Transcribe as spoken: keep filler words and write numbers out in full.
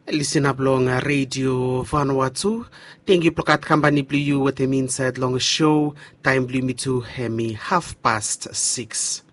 Listen up long uh, Radio Vanuatu. Thank you Plokat Company Blue with the inside long show. Time blue me to hemi half past six.